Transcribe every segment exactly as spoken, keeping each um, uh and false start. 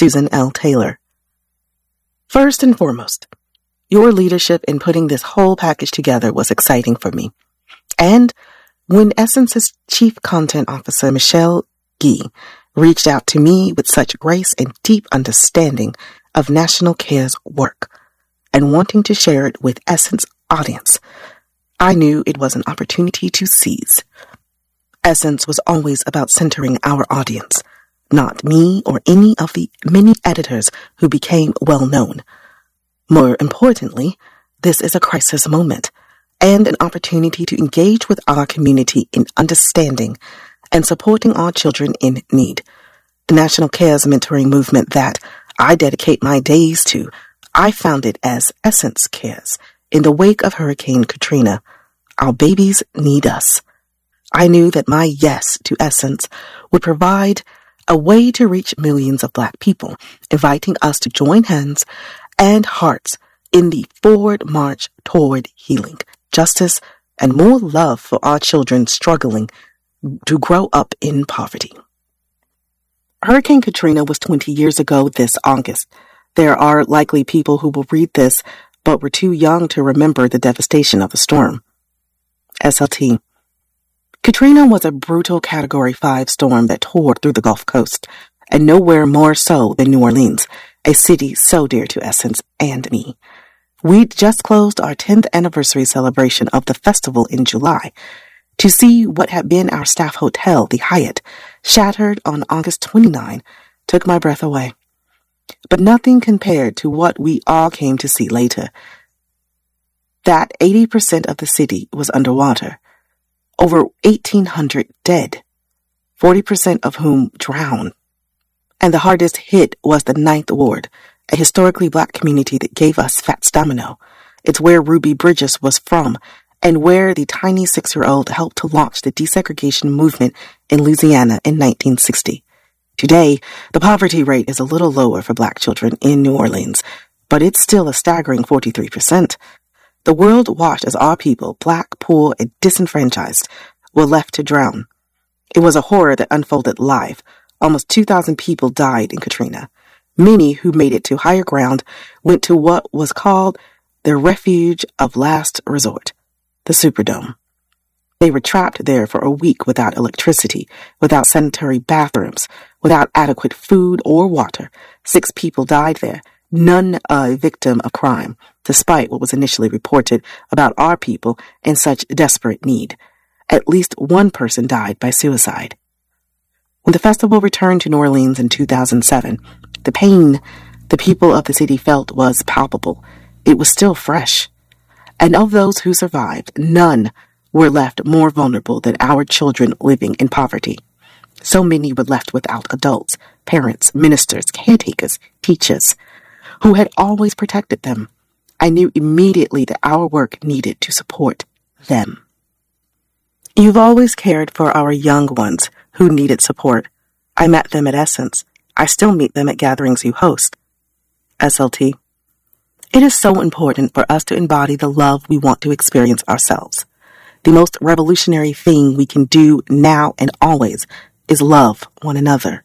Susan L. Taylor. First and foremost, your leadership in putting this whole package together was exciting for me. And when Essence's Chief Content Officer, Michelle Gee, reached out to me with such grace and deep understanding of National Care's work and wanting to share it with Essence audience, I knew it was an opportunity to seize. Essence was always about centering our audience, not me or any of the many editors who became well known. More importantly, this is a crisis moment and an opportunity to engage with our community in understanding and supporting our children in need. The National Cares mentoring movement that I dedicate my days to, I founded as Essence Cares in the wake of Hurricane Katrina. Our babies need us. I knew that my yes to Essence would provide a way to reach millions of Black people, inviting us to join hands and hearts in the forward march toward healing, justice, and more love for our children struggling to grow up in poverty. Hurricane Katrina was twenty years ago this August. There are likely people who will read this but were too young to remember the devastation of the storm. S L T. Katrina was a brutal Category five storm that tore through the Gulf Coast, and nowhere more so than New Orleans, a city so dear to Essence and me. We'd just closed our tenth anniversary celebration of the festival in July. To see what had been our staff hotel, the Hyatt, shattered on August twenty-ninth took my breath away. But nothing compared to what we all came to see later. That eighty percent of the city was underwater. Over eighteen hundred dead, forty percent of whom drowned. And the hardest hit was the Ninth Ward, a historically Black community that gave us Fats Domino. It's where Ruby Bridges was from, and where the tiny six-year-old helped to launch the desegregation movement in Louisiana in nineteen sixty. Today, the poverty rate is a little lower for Black children in New Orleans, but it's still a staggering forty-three percent. The world watched as our people, Black, poor, and disenfranchised, were left to drown. It was a horror that unfolded live. Almost two thousand people died in Katrina. Many who made it to higher ground went to what was called their refuge of last resort, the Superdome. They were trapped there for a week without electricity, without sanitary bathrooms, without adequate food or water. Six people died there, none a victim of crime, despite what was initially reported about our people in such desperate need. At least one person died by suicide. When the festival returned to New Orleans in two thousand seven, the pain the people of the city felt was palpable. It was still fresh. And of those who survived, none were left more vulnerable than our children living in poverty. So many were left without adults, parents, ministers, caretakers, teachers, who had always protected them. I knew immediately that our work needed to support them. You've always cared for our young ones who needed support. I met them at Essence. I still meet them at gatherings you host. S L T. It is so important for us to embody the love we want to experience ourselves. The most revolutionary thing we can do now and always is love one another.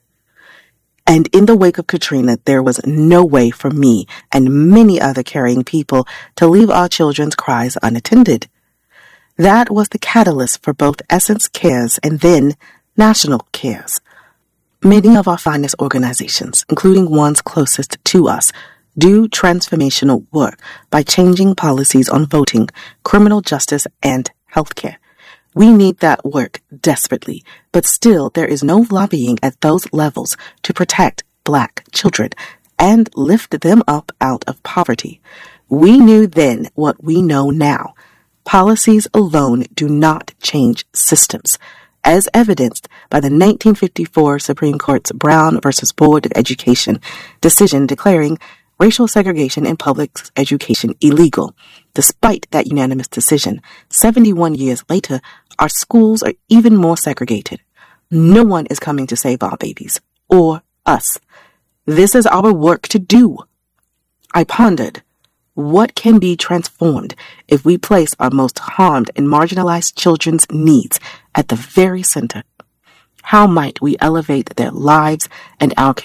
And in the wake of Katrina, there was no way for me and many other caring people to leave our children's cries unattended. That was the catalyst for both Essence Cares and then National Cares. Many of our finest organizations, including ones closest to us, do transformational work by changing policies on voting, criminal justice, and healthcare. We need that work desperately, but still there is no lobbying at those levels to protect Black children and lift them up out of poverty. We knew then what we know now. Policies alone do not change systems, as evidenced by the nineteen fifty-four Supreme Court's Brown versus Board of Education decision declaring racial segregation in public education illegal. Despite that unanimous decision, seventy-one years later, our schools are even more segregated. No one is coming to save our babies, or us. This is our work to do. I pondered, what can be transformed if we place our most harmed and marginalized children's needs at the very center? How might we elevate their lives and our community?